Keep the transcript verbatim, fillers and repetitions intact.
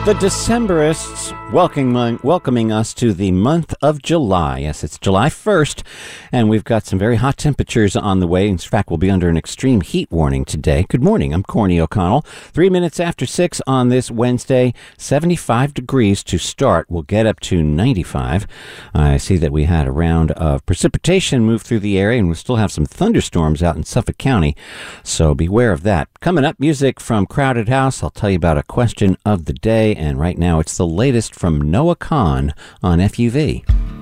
The Decemberists welcoming, welcoming us to the month of July. Yes, it's July first, and we've got some very hot temperatures on the way. In fact, we'll be under an extreme heat warning today. Good morning. I'm Corny O'Connell. Three minutes after six on this Wednesday, seventy-five degrees to start. We'll get up to ninety-five. I see that we had a round of precipitation move through the area, and we still have some thunderstorms out in Suffolk County, so beware of that. Coming up, music from Crowded House. I'll tell you about a question of the day. And right now, it's the latest from Noah Kahan on F U V.